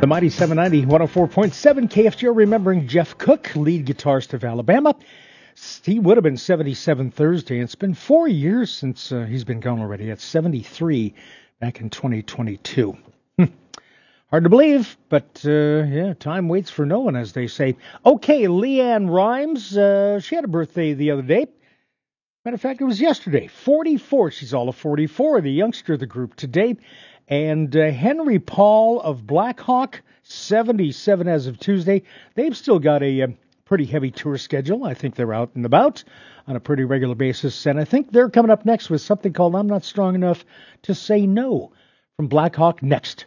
The Mighty 790, 104.7 KFGO, remembering Jeff Cook, lead guitarist of Alabama. He would have been 77 Thursday. It's been 4 years since he's been gone already. At 73 back in 2022. Hard to believe, but yeah, time waits for no one, as they say. Okay, Leanne Rimes, she had a birthday the other day. Matter of fact, it was yesterday. 44. She's all of 44, the youngster of the group today. And Henry Paul of Blackhawk, 77 as of Tuesday. They've still got a pretty heavy tour schedule. I think they're out and about on a pretty regular basis. And I think they're coming up next with something called I'm Not Strong Enough to Say No from Blackhawk next.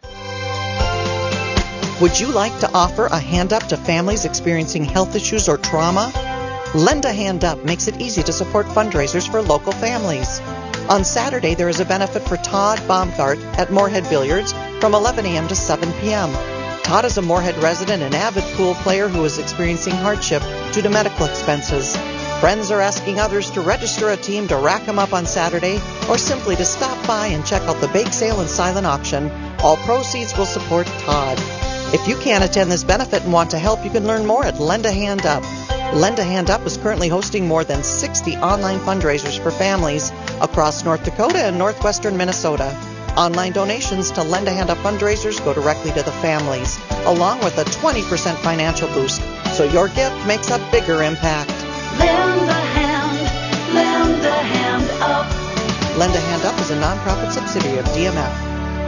Would you like to offer a hand up to families experiencing health issues or trauma? Lend a Hand Up makes it easy to support fundraisers for local families. On Saturday, there is a benefit for Todd Baumgart at Moorhead Billiards from 11 a.m. to 7 p.m. Todd is a Moorhead resident and avid pool player who is experiencing hardship due to medical expenses. Friends are asking others to register a team to rack him up on Saturday or simply to stop by and check out the bake sale and silent auction. All proceeds will support Todd. If you can't attend this benefit and want to help, you can learn more at Lend a Hand Up. Lend a Hand Up is currently hosting more than 60 online fundraisers for families across North Dakota and northwestern Minnesota. Online donations to Lend a Hand Up fundraisers go directly to the families, along with a 20% financial boost, so your gift makes a bigger impact. Lend a hand up. Lend a Hand Up is a nonprofit subsidiary of DMF.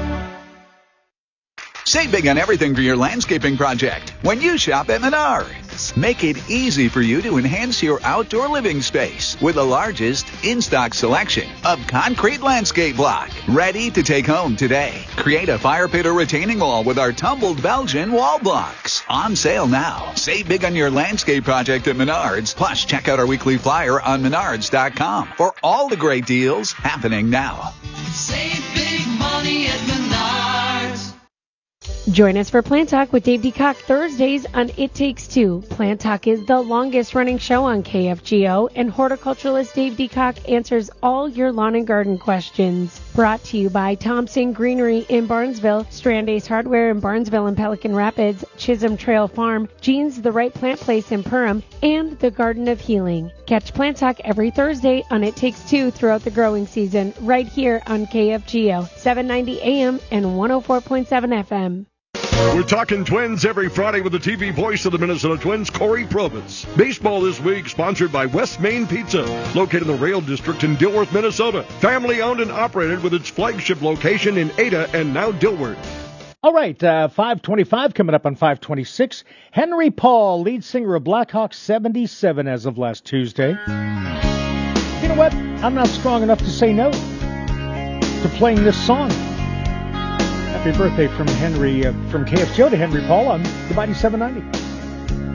Save big on everything for your landscaping project when you shop at Menards. Make it easy for you to enhance your outdoor living space with the largest in-stock selection of concrete landscape block. Ready to take home today. Create a fire pit or retaining wall with our tumbled Belgian wall blocks. On sale now. Save big on your landscape project at Menards. Plus, check out our weekly flyer on Menards.com for all the great deals happening now. Save big money at Menards. Join us for Plant Talk with Dave DeCock Thursdays on It Takes Two. Plant Talk is the longest running show on KFGO, and horticulturalist Dave DeCock answers all your lawn and garden questions. Brought to you by Thompson Greenery in Barnesville, Strand Ace Hardware in Barnesville and Pelican Rapids, Chisholm Trail Farm, Jean's The Right Plant Place in Perham, and the Garden of Healing. Catch Plant Talk every Thursday on It Takes Two throughout the growing season, right here on KFGO, 790 AM and 104.7 FM. We're talking Twins every Friday with the TV voice of the Minnesota Twins, Corey Probitz. Baseball this week sponsored by West Main Pizza, located in the Rail District in Dilworth, Minnesota. Family owned and operated with its flagship location in Ada and now Dilworth. All right, 525 coming up on 526. Henry Paul, lead singer of Blackhawk, 77 as of last Tuesday. You know what? I'm not strong enough to say no to playing this song. Happy birthday from Henry, from KFGO to Henry Paul on the Mighty 790.